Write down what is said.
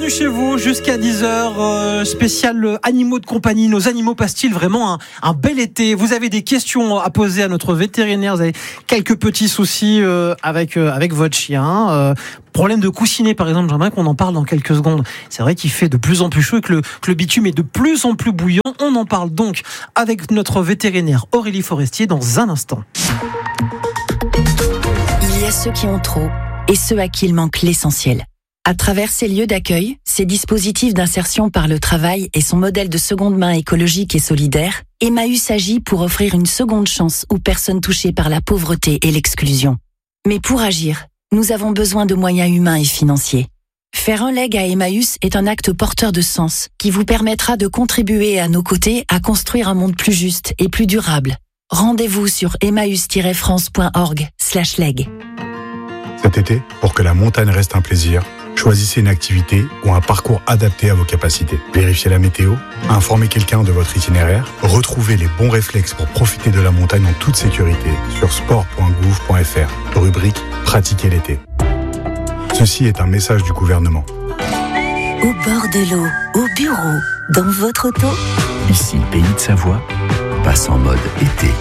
bienvenue chez vous jusqu'à 10h, spécial animaux de compagnie. Nos animaux passent-ils vraiment un bel été? Vous avez des questions à poser à notre vétérinaire, vous avez quelques petits soucis avec votre chien. Problème de coussinet par exemple, j'aimerais qu'on en parle dans quelques secondes. C'est vrai qu'il fait de plus en plus chaud et que le bitume est de plus en plus bouillant. On en parle donc avec notre vétérinaire Aurélie Forestier dans un instant. Il y a ceux qui ont trop et ceux à qui il manque l'essentiel. À travers ces lieux d'accueil, ces dispositifs d'insertion par le travail et son modèle de seconde main écologique et solidaire, Emmaüs agit pour offrir une seconde chance aux personnes touchées par la pauvreté et l'exclusion. Mais pour agir, nous avons besoin de moyens humains et financiers. Faire un leg à Emmaüs est un acte porteur de sens qui vous permettra de contribuer à nos côtés à construire un monde plus juste et plus durable. Rendez-vous sur emmaüs-france.org/leg. Cet été, pour que la montagne reste un plaisir, choisissez une activité ou un parcours adapté à vos capacités. Vérifiez la météo, informez quelqu'un de votre itinéraire, retrouvez les bons réflexes pour profiter de la montagne en toute sécurité sur sport.gouv.fr, rubrique « Pratiquer l'été ». Ceci est un message du gouvernement. Au bord de l'eau, au bureau, dans votre auto. Ici, Pays de Savoie, passe en mode été.